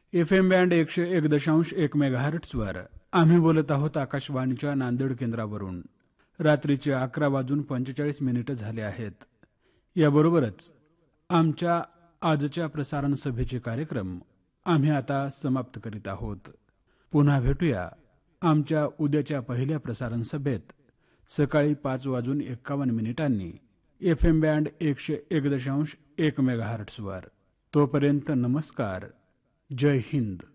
FM band 101.1 मेगाहर्ट्झवर आम्ही बोलत आहोत आकाशवाणीच्या नांदेड केंद्रावरून. रात्रीचे 11:45 झाले आहेत. याबरोबरच आमच्या आजच्या प्रसारण सभेचे कार्यक्रम आम्ही आता समाप्त करीत आहोत. पुन्हा भेटूया आमच्या उद्याच्या पहिल्या प्रसारण सभेत सकाळी 5:51 FM बँड 101.1 मेगाहर्ट्झवर. तोपर्यंत नमस्कार. जय हिंद.